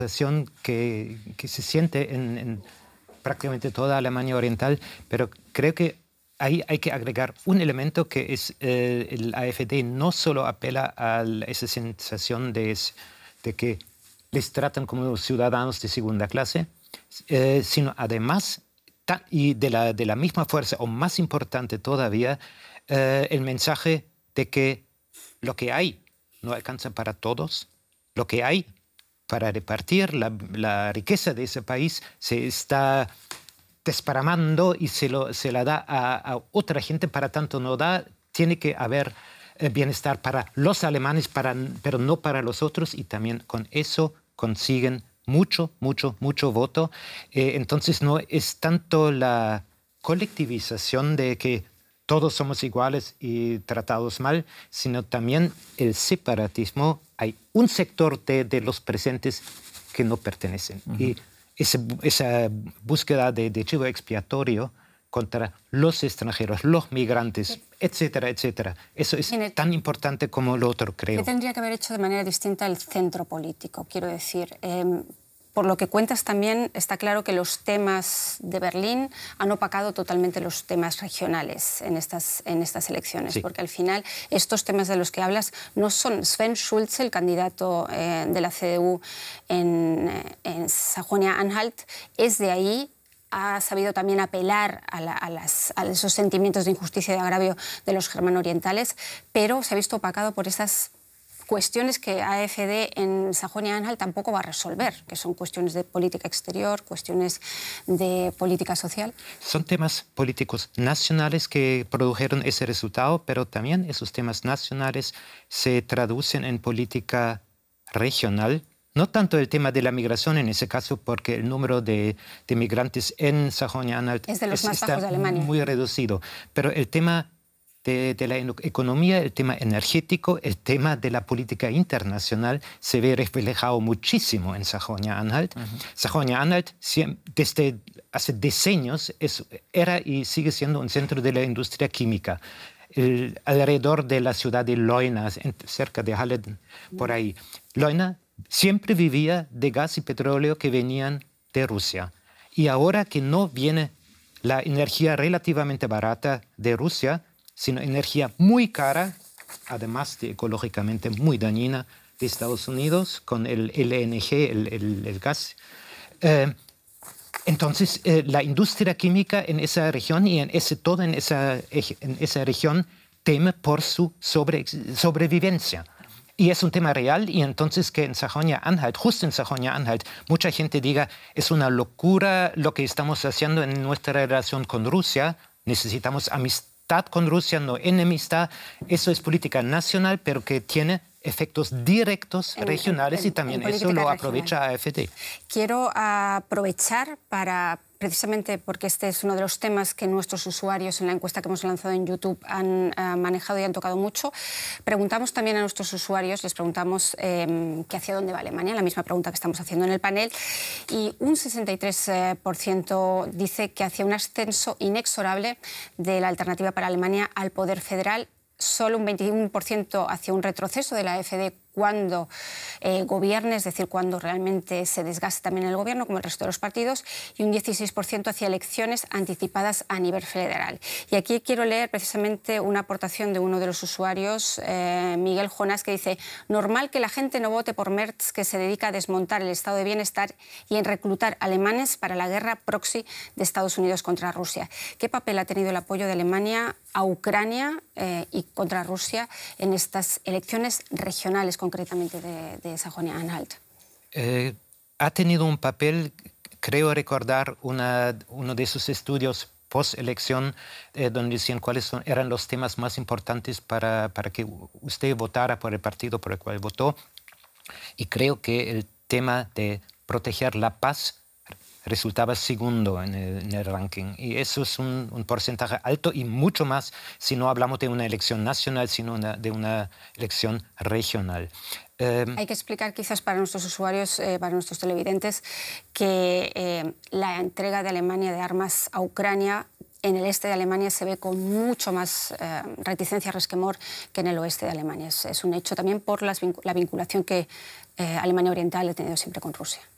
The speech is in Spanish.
situación que se siente en prácticamente toda Alemania Oriental, pero creo que ahí hay que agregar un elemento que es el AfD no solo apela a esa sensación de que les tratan como ciudadanos de segunda clase, sino además, y de la misma fuerza, o más importante todavía, el mensaje de que lo que hay no alcanza para todos, lo que hay para repartir la riqueza de ese país se está desparramando y se la da a otra gente, para tanto no da, tiene que haber bienestar para los alemanes, pero no para los otros, y también con eso consiguen mucho voto. Entonces no es tanto la colectivización de que todos somos iguales y tratados mal, sino también el separatismo. Hay un sector de los presentes que no pertenecen. Y esa búsqueda de chivo expiatorio contra los extranjeros, los migrantes, etcétera, etcétera. Eso es tan importante como lo otro, creo. ¿Qué tendría que haber hecho de manera distinta el centro político? Quiero decir, por lo que cuentas también está claro que los temas de Berlín han opacado totalmente los temas regionales en estas elecciones, sí. Porque al final estos temas de los que hablas no son Sven Schulze, el candidato de la CDU en Sajonia-Anhalt, es de ahí. Ha sabido también apelar a esos sentimientos de injusticia y de agravio de los germano-orientales, pero se ha visto opacado por esas cuestiones que AfD en Sajonia-Anhalt tampoco va a resolver, que son cuestiones de política exterior, cuestiones de política social. Son temas políticos nacionales que produjeron ese resultado, pero también esos temas nacionales se traducen en política regional. No tanto el tema de la migración en ese caso, porque el número de migrantes en Sajonia-Anhalt es de los más bajos de Alemania, muy reducido, pero el tema de la economía, el tema energético, el tema de la política internacional se ve reflejado muchísimo en Sajonia-Anhalt. Sajonia-Anhalt desde hace decenios era y sigue siendo un centro de la industria química. Alrededor de la ciudad de Leuna, cerca de Halle, por ahí. Leuna siempre vivía de gas y petróleo que venían de Rusia. Y ahora que no viene la energía relativamente barata de Rusia, sino energía muy cara, además de ecológicamente muy dañina, de Estados Unidos, con el LNG, el gas. Entonces, la industria química en esa región y toda esa región teme por su sobrevivencia. Y es un tema real, y entonces que en Sajonia-Anhalt, justo en Sajonia-Anhalt, mucha gente diga es una locura lo que estamos haciendo en nuestra relación con Rusia, necesitamos amistad con Rusia, no enemistad. Eso es política nacional, pero que tiene efectos directos regionales, y también eso lo aprovecha AfD. Quiero aprovechar para, precisamente porque este es uno de los temas que nuestros usuarios en la encuesta que hemos lanzado en YouTube han manejado y han tocado mucho. Preguntamos también a nuestros usuarios, les preguntamos que hacia dónde va Alemania, la misma pregunta que estamos haciendo en el panel, y un 63% dice que hacia un ascenso inexorable de la alternativa para Alemania al poder federal. Solo un 21% hacia un retroceso de la AfD cuando gobierne, es decir, cuando realmente se desgaste también el gobierno, como el resto de los partidos, y un 16% hacia elecciones anticipadas a nivel federal. Y aquí quiero leer precisamente una aportación de uno de los usuarios, Miguel Jonás, que dice: normal que la gente no vote por Merz, que se dedica a desmontar el estado de bienestar y en reclutar alemanes para la guerra proxy de Estados Unidos contra Rusia. ¿Qué papel ha tenido el apoyo de Alemania a Ucrania y contra Rusia en estas elecciones regionales, concretamente de Sajonia-Anhalt? Ha tenido un papel, creo recordar, uno de sus estudios post-elección, donde decían cuáles eran los temas más importantes para que usted votara por el partido por el cual votó. Y creo que el tema de proteger la paz resultaba segundo en el ranking. Y eso es un porcentaje alto, y mucho más si no hablamos de una elección nacional, sino de una elección regional. Hay que explicar quizás para nuestros usuarios, para nuestros televidentes, que la entrega de Alemania de armas a Ucrania en el este de Alemania se ve con mucho más reticencia, resquemor, que en el oeste de Alemania. Es un hecho también por la vinculación que Alemania Oriental ha tenido siempre con Rusia.